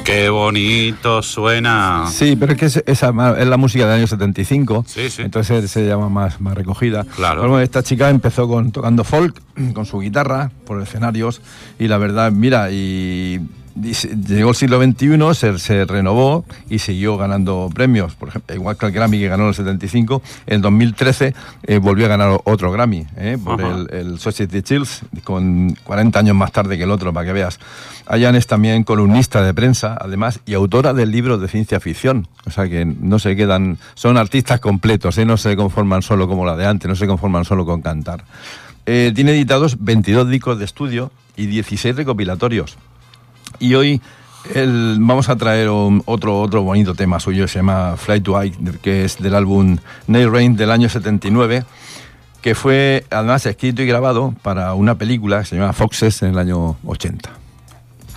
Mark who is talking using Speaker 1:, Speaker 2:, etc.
Speaker 1: Qué bonito suena.
Speaker 2: Sí, pero es que esa es la música del año 75,
Speaker 1: Sí.
Speaker 2: entonces se llama más recogida.
Speaker 1: Claro.
Speaker 2: Bueno, esta chica empezó tocando folk, con su guitarra, por escenarios, y la verdad, mira, y llegó el siglo XXI, se renovó y siguió ganando premios. Por ejemplo, igual que el Grammy que ganó en el 75, en 2013 volvió a ganar otro Grammy por el Society Chills, con 40 años más tarde que el otro, para que veas. Allan es también columnista de prensa, además, y autora de libros de ciencia ficción. O sea que no se quedan, son artistas completos, no se conforman solo como la de antes, no se conforman solo con cantar. Tiene editados 22 discos de estudio y 16 recopilatorios. Y hoy vamos a traer otro bonito tema suyo, se llama Fly to High, que es del álbum Night Rain del año 79, que fue además escrito y grabado para una película que se llama Foxes en el año 80.